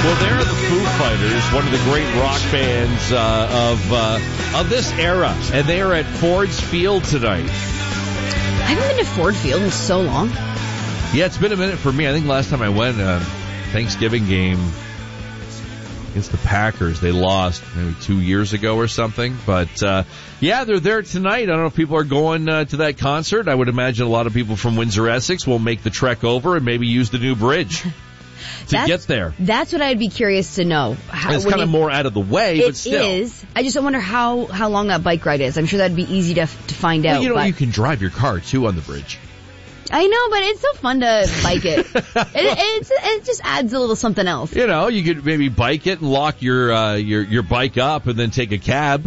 Well, they're the Foo Fighters, one of the great rock bands of this era, and they are at Ford's Field tonight. I haven't been to Ford Field in so long. Yeah, it's been a minute for me. I think last time I went, Thanksgiving game against the Packers, they lost maybe 2 years ago or something. But, yeah, they're there tonight. I don't know if people are going to that concert. I would imagine a lot of people from Windsor, Essex will make the trek over and maybe use the new bridge to get there. That's what I'd be curious to know. It's kind of more out of the way, but still. It is. I just wonder how long that bike ride is. I'm sure that'd be easy to find out. You can drive your car, too, on the bridge. I know, but it's so fun to bike it. It just adds a little something else. You could maybe bike it and lock your bike up and then take a cab.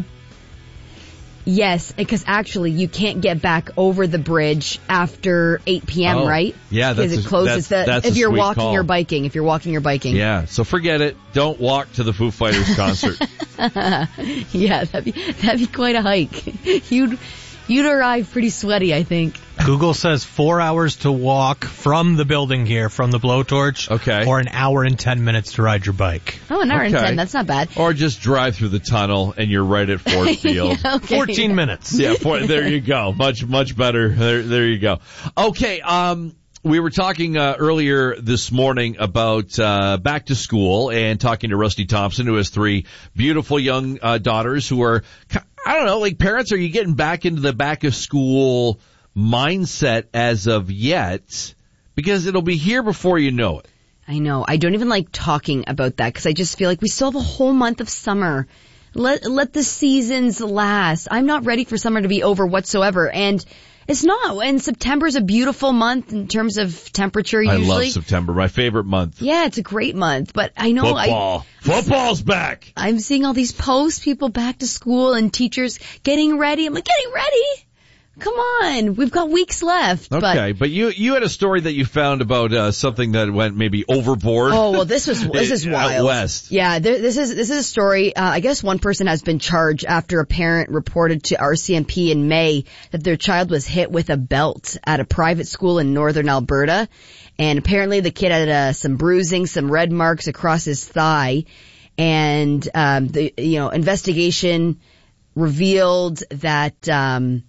Yes, because actually you can't get back over the bridge after 8 p.m., right? Yeah, that's it closes. If you're walking or biking. If you're walking or biking. Yeah, so forget it. Don't walk to the Foo Fighters concert. Yeah, that'd be quite a hike. You'd arrive pretty sweaty, I think. Google says 4 hours to walk from the building here, from the blowtorch. Okay. Or an hour and 10 minutes to ride your bike. Oh, an hour and 10. That's not bad. Or just drive through the tunnel and you're right at Ford Field. Yeah, okay. 14 minutes. Yeah, there you go. Much better. There you go. Okay, we were talking earlier this morning about back to school and talking to Rusty Thompson, who has 3 beautiful young daughters who are, I don't know, like parents, are you getting back into the back of school mindset as of yet? Because it'll be here before you know it. I know. I don't even like talking about that because I just feel like we still have a whole month of summer. Let the seasons last. I'm not ready for summer to be over whatsoever. And it's not. And September's a beautiful month in terms of temperature usually. I love September. My favorite month. Yeah, it's a great month. But I know Football's back. I'm seeing all these posts, people back to school and teachers getting ready. I'm like, getting ready? Come on, we've got weeks left. Okay, but you had a story that you found about something that went maybe overboard. Oh well, this is wild. Out west. Yeah, this is a story. I guess one person has been charged after a parent reported to RCMP in May that their child was hit with a belt at a private school in northern Alberta, and apparently the kid had some bruising, some red marks across his thigh, and the investigation revealed that.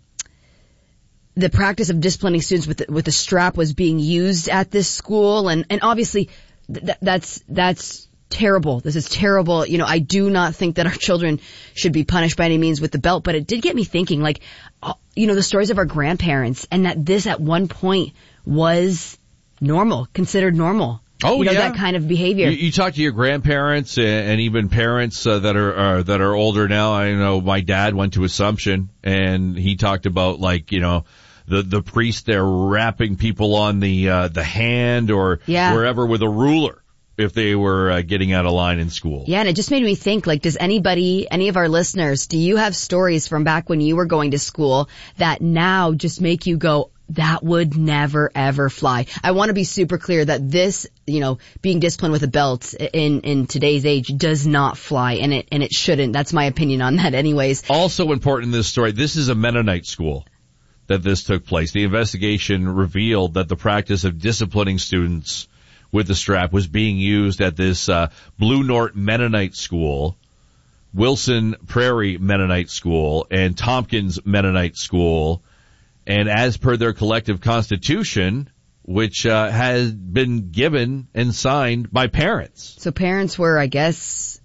The practice of disciplining students with a strap was being used at this school, and obviously that's terrible. This is terrible. I do not think that our children should be punished by any means with the belt, but it did get me thinking, the stories of our grandparents, and that this at one point was normal, considered normal. Oh, yeah. That kind of behavior. You talk to your grandparents and even parents that are older now. I know my dad went to Assumption, and he talked about the priest there rapping people on the hand or wherever with a ruler if they were getting out of line in school. Yeah, and it just made me think, does any of our listeners, do you have stories from back when you were going to school that now just make you go, that would never, ever fly? I want to be super clear that this, being disciplined with a belt in today's age does not fly, and it shouldn't. That's my opinion on that anyways. Also important in this story, this is a Mennonite school that this took place. The investigation revealed that the practice of disciplining students with the strap was being used at this Blue North Mennonite School, Wilson Prairie Mennonite School, and Tompkins Mennonite School. And as per their collective constitution, which has been given and signed by parents. So parents were, I guess,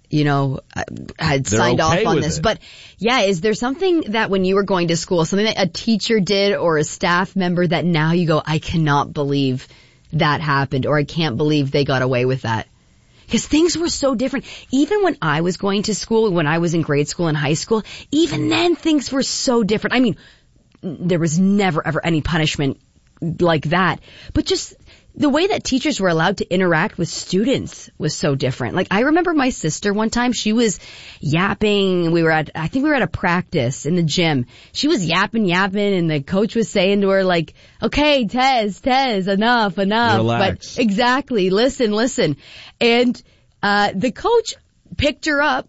had signed off on this. But yeah, is there something that when you were going to school, something that a teacher did or a staff member that now you go, I cannot believe that happened, or I can't believe they got away with that? Because things were so different. Even when I was going to school, when I was in grade school and high school, even then things were so different. I mean, there was never ever any punishment like that, but just the way that teachers were allowed to interact with students was so different. I remember my sister one time, she was yapping. I think we were at a practice in the gym. She was yapping, and the coach was saying to her, okay, Tez, enough. Relax. But exactly, listen. And, the coach picked her up,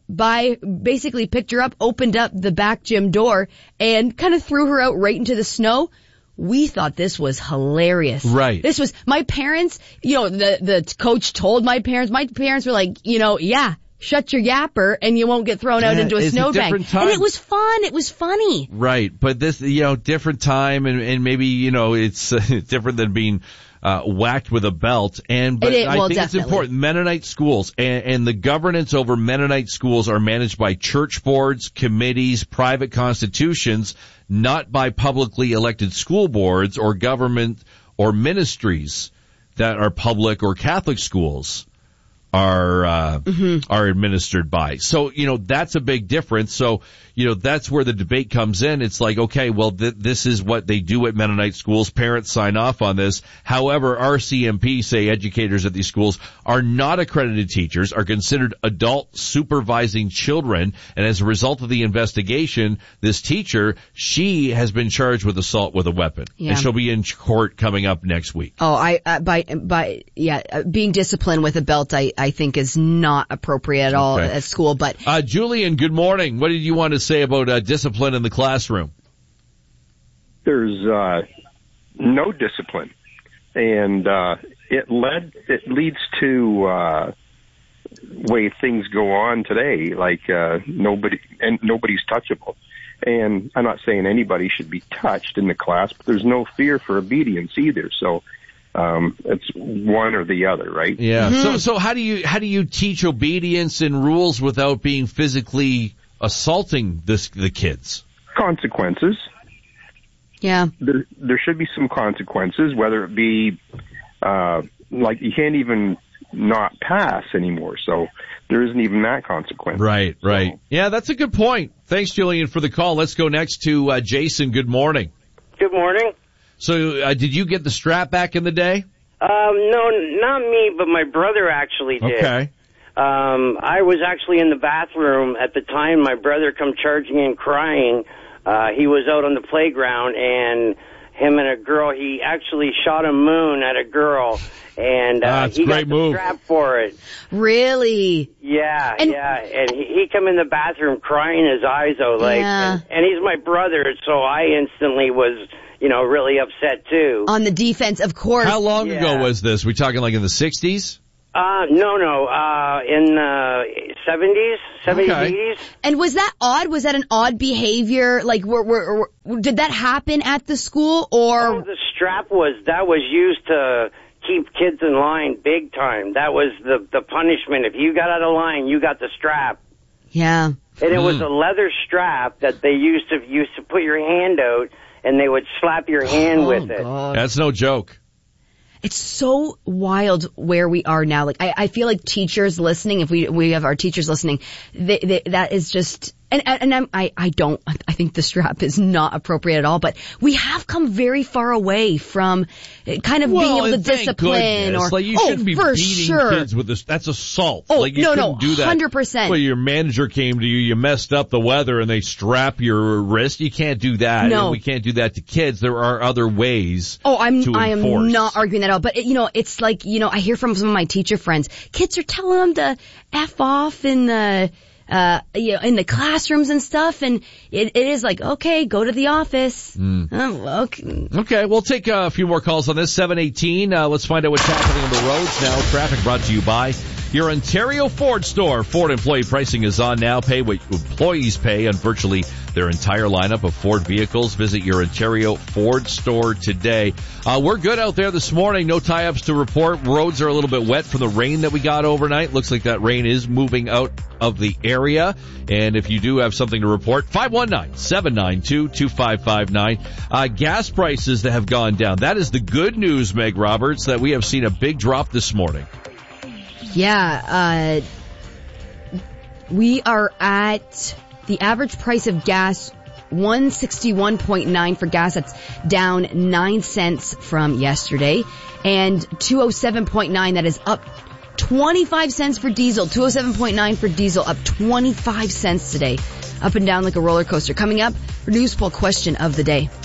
opened up the back gym door and kind of threw her out right into the snow we thought this was hilarious. Right. This was, my parents, the coach told my parents were like, yeah, shut your yapper and you won't get thrown out into a snowbank. And it was fun. It was funny. Right. But this, different time and maybe, it's different than being whacked with a belt. I think it's important. Mennonite schools and the governance over Mennonite schools are managed by church boards, committees, private constitutions, not by publicly elected school boards or government or ministries that are public or Catholic schools are administered by. So, that's a big difference. So, that's where the debate comes in. It's like, okay, well, this is what they do at Mennonite schools. Parents sign off on this. However, RCMP say educators at these schools are not accredited teachers, are considered adult supervising children. And as a result of the investigation, this teacher, she has been charged with assault with a weapon. Yeah. And she'll be in court coming up next week. Oh, being disciplined with a belt, I think is not appropriate at all at school. But Julian, good morning. What did you want to say about discipline in the classroom? There's no discipline, and it leads to way things go on today. Like nobody's touchable, and I'm not saying anybody should be touched in the class, but there's no fear for obedience either. So. It's one or the other, right? Yeah. Mm-hmm. So how do you teach obedience and rules without being physically assaulting the kids? Consequences. Yeah. There should be some consequences, whether it be, like you can't even not pass anymore. So there isn't even that consequence. Right. So. Yeah, that's a good point. Thanks, Julian, for the call. Let's go next to Jason. Good morning. Good morning. So, did you get the strap back in the day? No, not me, but my brother actually did. Okay. I was actually in the bathroom at the time. My brother come charging in crying. He was out on the playground, and him and a girl, he actually shot a moon at a girl, and he got the strap for it. Really? Yeah, and he come in the bathroom crying his eyes out, and he's my brother, so I instantly was... really upset too. On the defense, of course. How long ago was this? We talking like in the 60s? No, in the 70s, 80s. And was that odd? Was that an odd behavior? Like, did that happen at the school, or? Oh, the strap was used to keep kids in line big time. That was the punishment. If you got out of line, you got the strap. Yeah. And it was a leather strap that they used to put your hand out, and they would slap your hand with it. God. That's no joke. It's so wild where we are now. Like, I feel like teachers listening, if we have our teachers listening, that is just, I think the strap is not appropriate at all, but we have come very far away from kind of being able to discipline goodness. Like, you shouldn't be beating kids with this. That's assault. Oh, like, you shouldn't do that. 100%. Well, your manager came to you, you messed up the weather, and they strap your wrist. You can't do that. No. And we can't do that to kids. There are other ways. I am not arguing that out, but it's like, I hear from some of my teacher friends, kids are telling them to F off in the in the classrooms and stuff, and it is like, okay, go to the office. Okay, we'll take a few more calls on this. 718. Let's find out what's happening on the roads now. Traffic brought to you by your Ontario Ford store. Ford employee pricing is on now. Pay what employees pay on virtually their entire lineup of Ford vehicles. Visit your Ontario Ford store today. We're good out there this morning. No tie-ups to report. Roads are a little bit wet from the rain that we got overnight. Looks like that rain is moving out of the area. And if you do have something to report, 519-792-2559. Gas prices that have gone down. That is the good news, Meg Roberts, that we have seen a big drop this morning. Yeah, we are at the average price of gas, 161.9 for gas. That's down 9 cents from yesterday. And 207.9, that is up 25 cents for diesel. 207.9 for diesel, up 25 cents today. Up and down like a roller coaster. Coming up, our news poll question of the day.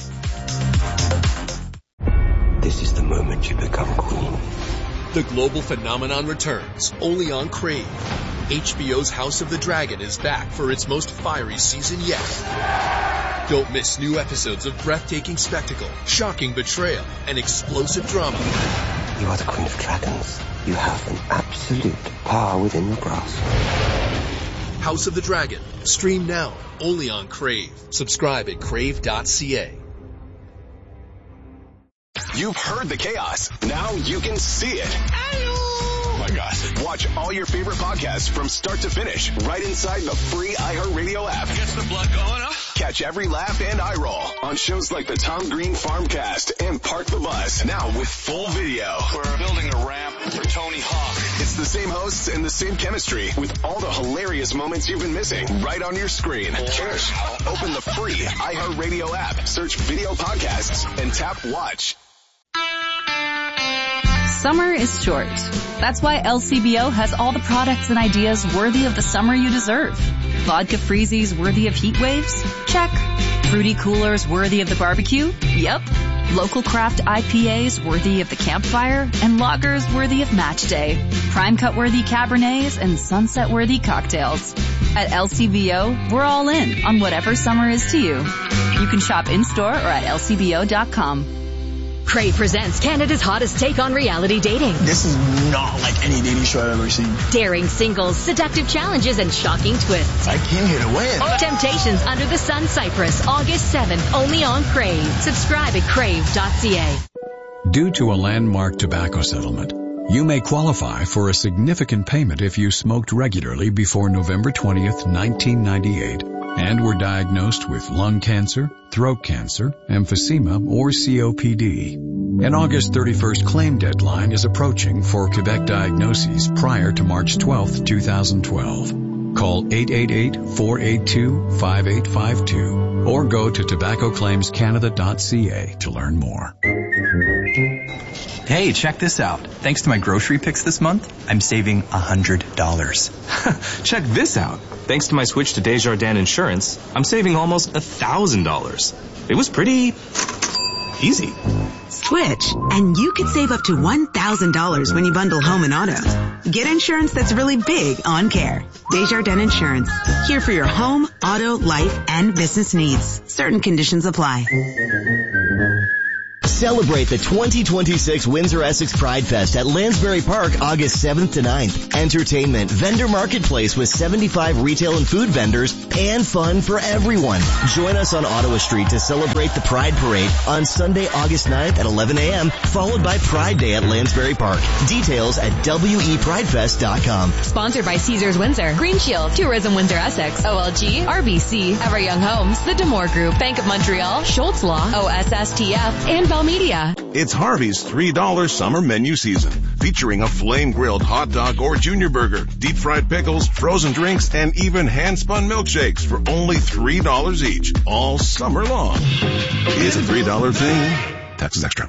This is the moment you become queen. The global phenomenon returns, only on Crave. HBO's House of the Dragon is back for its most fiery season yet. Don't miss new episodes of breathtaking spectacle, shocking betrayal, and explosive drama. You are the Queen of Dragons. You have an absolute power within your grasp. House of the Dragon. Stream now, only on Crave. Subscribe at crave.ca. You've heard the chaos. Now you can see it. Oh my gosh. Watch all your favorite podcasts from start to finish right inside the free iHeartRadio app. Gets the blood going, huh? Catch every laugh and eye roll on shows like the Tom Green Farmcast and Park the Bus. Now with full video. We're building a ramp for Tony Hawk. It's the same hosts and the same chemistry with all the hilarious moments you've been missing right on your screen. Cheers. Open the free iHeartRadio app, search video podcasts, and tap watch. Summer is short. That's why LCBO has all the products and ideas worthy of the summer you deserve. Vodka freezies worthy of heat waves? Check. Fruity coolers worthy of the barbecue? Yep. Local craft IPAs worthy of the campfire? And lagers worthy of match day. Prime cut worthy Cabernets and sunset worthy cocktails. At LCBO, we're all in on whatever summer is to you. You can shop in-store or at lcbo.com. Crave presents Canada's hottest take on reality dating. This is not like any dating show I've ever seen. Daring singles, seductive challenges, and shocking twists. I came here to win. Temptations Under the Sun Cyprus, August 7th, only on Crave. Subscribe at crave.ca. Due to a landmark tobacco settlement, you may qualify for a significant payment if you smoked regularly before November 20th, 1998. And were diagnosed with lung cancer, throat cancer, emphysema, or COPD. An August 31st claim deadline is approaching for Quebec diagnoses prior to March 12, 2012. Call 888-482-5852 or go to tobaccoclaimscanada.ca to learn more. Hey, check this out. Thanks to my grocery picks this month, I'm saving $100. Check this out. Thanks to my switch to Desjardins Insurance, I'm saving almost $1,000. It was pretty easy. Switch, and you could save up to $1,000 when you bundle home and auto. Get insurance that's really big on care. Desjardins Insurance. Here for your home, auto, life, and business needs. Certain conditions apply. Celebrate the 2026 Windsor Essex Pride Fest at Lansbury Park August 7th to 9th. Entertainment, vendor marketplace with 75 retail and food vendors, and fun for everyone. Join us on Ottawa Street to celebrate the Pride Parade on Sunday, August 9th at 11 a.m., followed by Pride Day at Lansbury Park. Details at wepridefest.com. Sponsored by Caesars Windsor, Green Shield, Tourism Windsor Essex, OLG, RBC, Ever Young Homes, The Demore Group, Bank of Montreal, Schultz Law, OSSTF, and Bell Media. It's Harvey's $3 summer menu season, featuring a flame-grilled hot dog or junior burger, deep-fried pickles, frozen drinks, and even hand-spun milkshakes for only $3 each, all summer long. It's a $3 thing. Taxes extra.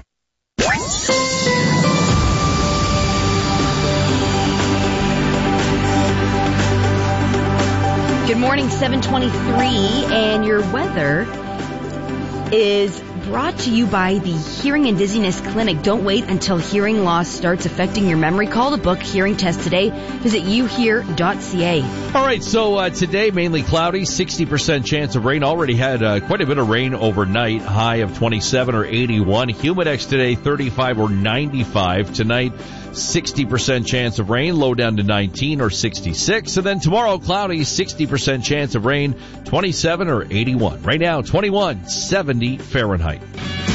Good morning, 7:23, and your weather is brought to you by the Hearing and Dizziness Clinic. Don't wait until hearing loss starts affecting your memory. Call to book hearing test today. Visit youhear.ca. All right, so today mainly cloudy, 60% chance of rain. Already had quite a bit of rain overnight, high of 27 or 81. Humidex today, 35 or 95. Tonight, 60% chance of rain, low down to 19 or 66. And then tomorrow, cloudy, 60% chance of rain, 27 or 81. Right now, 21, 70 Fahrenheit.